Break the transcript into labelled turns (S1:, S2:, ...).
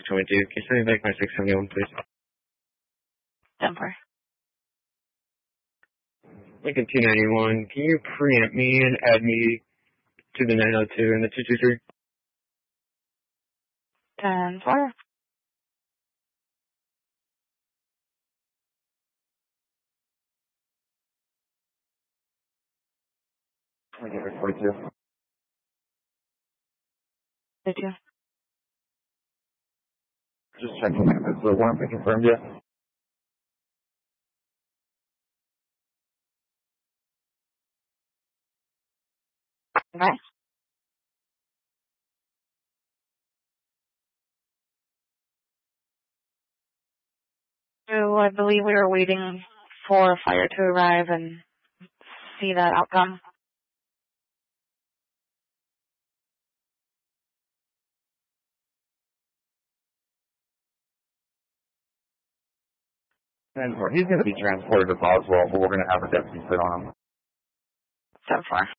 S1: 622. Can you send me back my 671, please?
S2: 10-4.
S1: Lincoln 291, can you preempt me and add me to the 902 and the 223?
S2: 10-4.
S1: I give it 42.
S2: 52.
S1: Just checking if it's the one I confirmed yet.
S2: Okay. So I believe we were waiting for fire to arrive and see that outcome.
S1: He's going to be transported to Boswell, but we're going to have a deputy put on him.
S2: 10-4.